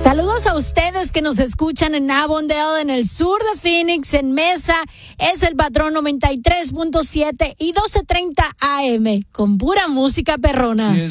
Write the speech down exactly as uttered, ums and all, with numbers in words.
Saludos a ustedes que nos escuchan en Avondale, en el sur de Phoenix, en Mesa. Es el Patrón noventa y tres punto siete y doce treinta A M, con pura música perrona.